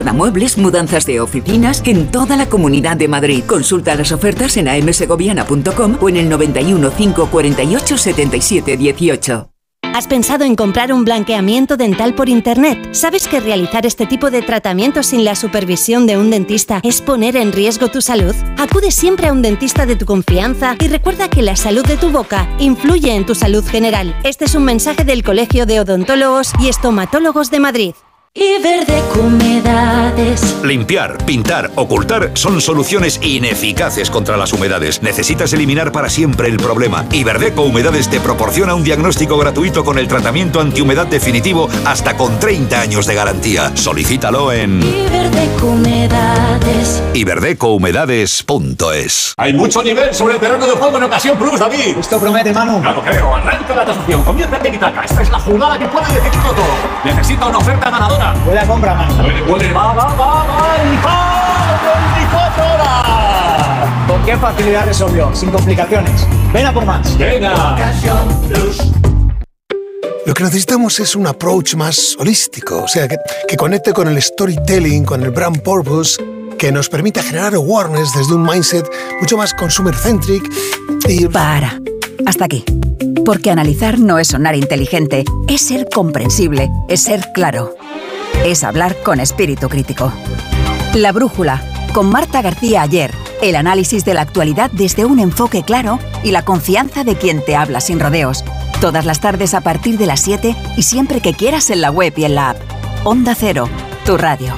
Muebles, mudanzas de oficinas en toda la Comunidad de Madrid. Consulta las ofertas en amsegoviana.com o en el 91 548 77 18. ¿Has pensado en comprar un blanqueamiento dental por internet? ¿Sabes que realizar este tipo de tratamientos sin la supervisión de un dentista es poner en riesgo tu salud? Acude siempre a un dentista de tu confianza y recuerda que la salud de tu boca influye en tu salud general. Este es un mensaje del Colegio de Odontólogos y Estomatólogos de Madrid. Iberdeco Humedades. Limpiar, pintar, ocultar son soluciones ineficaces contra las humedades. Necesitas eliminar para siempre el problema. Iberdeco Humedades te proporciona un diagnóstico gratuito con el tratamiento antihumedad definitivo hasta con 30 años de garantía. Solicítalo en Iberdeco Humedades. iberdecouhumedades.es. Hay mucho nivel sobre el terreno de juego en Ocasión Plus, David. Esto promete, Manu. Ya lo creo. Arranca la tasación. Comienza el tiki-taka. Esta es la jugada que puede decidirlo todo. Necesita una oferta ganadora. Buena compra, Manu. Puede. Va. ¡El 24 horas! ¿Con qué facilidad resolvió? Sin complicaciones. Ven a por más. Venga. Ocasión Plus. Lo que necesitamos es un approach más holístico, o sea, que conecte con el storytelling, con el brand purpose, que nos permita generar awareness desde un mindset mucho más consumer-centric y... Para. Hasta aquí. Porque analizar no es sonar inteligente, es ser comprensible, es ser claro. Es hablar con espíritu crítico. La Brújula, con Marta García Ayer. El análisis de la actualidad desde un enfoque claro y la confianza de quien te habla sin rodeos. Todas las tardes a partir de las 7 y siempre que quieras en la web y en la app. Onda Cero, tu radio.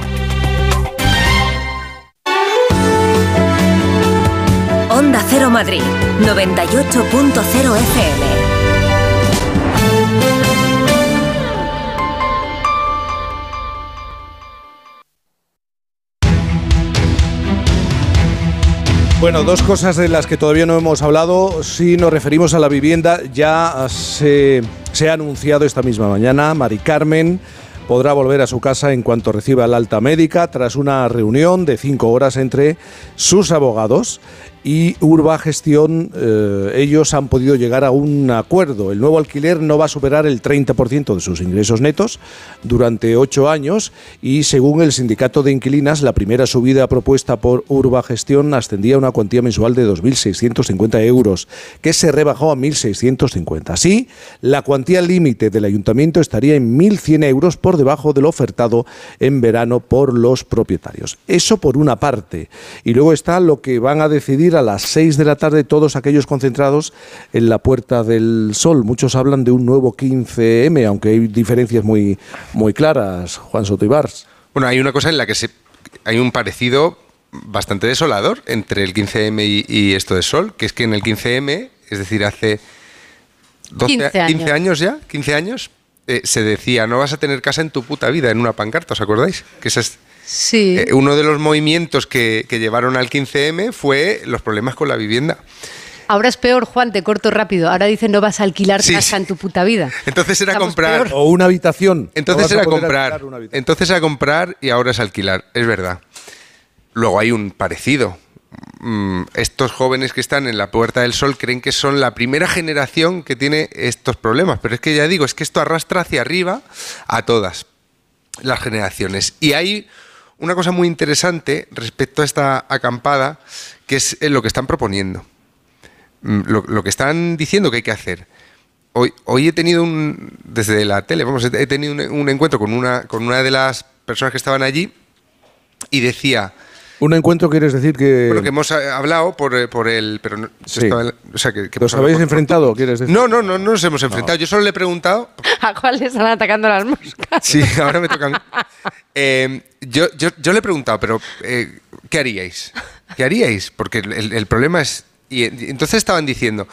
Onda Cero Madrid, 98.0 FM. Bueno, dos cosas de las que todavía no hemos hablado. Si nos referimos a la vivienda, ya se ha anunciado esta misma mañana. Mari Carmen podrá volver a su casa en cuanto reciba el alta médica tras una reunión de 5 horas entre sus abogados y Urbagestión. Ellos han podido llegar a un acuerdo. El nuevo alquiler no va a superar el 30% de sus ingresos netos durante 8 años y, según el sindicato de inquilinas, la primera subida propuesta por Urbagestión ascendía a una cuantía mensual de 2.650 euros, que se rebajó a 1.650. Así, la cuantía límite del ayuntamiento estaría en 1.100 euros por debajo de lo ofertado en verano por los propietarios. Eso por una parte. Y luego está lo que van a decidir a las 6 de la tarde todos aquellos concentrados en la Puerta del Sol. Muchos hablan de un nuevo 15M, aunque hay diferencias muy claras, Juan Soto Ibars. Bueno, hay una cosa en la que hay un parecido bastante desolador entre el 15M y esto de Sol, que es que en el 15M, es decir, hace 15 años, se decía, no vas a tener casa en tu puta vida, en una pancarta, ¿os acordáis? Que esa es... Sí. Uno de los movimientos que llevaron al 15M fue los problemas con la vivienda. Ahora es peor, Juan, te corto rápido. Ahora dicen no vas a alquilar casa en tu puta vida. Entonces era comprar. O una habitación. Entonces era comprar. Entonces era comprar y ahora es alquilar. Es verdad. Luego hay un parecido. Estos jóvenes que están en la Puerta del Sol creen que son la primera generación que tiene estos problemas. Pero es que ya digo, es que esto arrastra hacia arriba a todas las generaciones. Y hay una cosa muy interesante respecto a esta acampada, que es lo que están proponiendo. Lo que están diciendo que hay que hacer. Hoy he tenido desde la tele, he tenido un encuentro con una de las personas que estaban allí y decía... ¿Un encuentro quieres decir que...? Bueno, que hemos hablado por el... Pero no, sí. ¿Os habéis enfrentado, quieres decir? No nos hemos enfrentado. Yo solo le he preguntado... ¿A cuál le están atacando las moscas? Sí, ahora me toca a mí. Yo le he preguntado, pero ¿qué haríais? ¿Qué haríais? Porque el problema es... Y entonces estaban diciendo,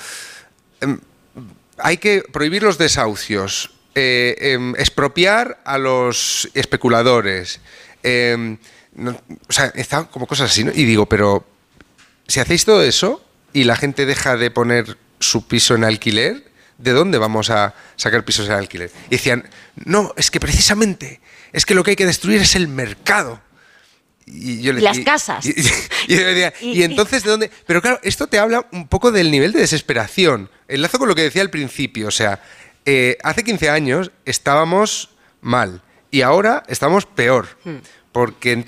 hay que prohibir los desahucios, expropiar a los especuladores... estaban como cosas así, ¿no? Y digo, pero si hacéis todo eso y la gente deja de poner su piso en alquiler, ¿de dónde vamos a sacar pisos en alquiler? Y decían, no, es que precisamente, es que lo que hay que destruir es el mercado. Y yo las casas. Y entonces, ¿de dónde? Pero claro, esto te habla un poco del nivel de desesperación. Enlazo con lo que decía al principio, o sea, hace 15 años estábamos mal y ahora estamos peor. Porque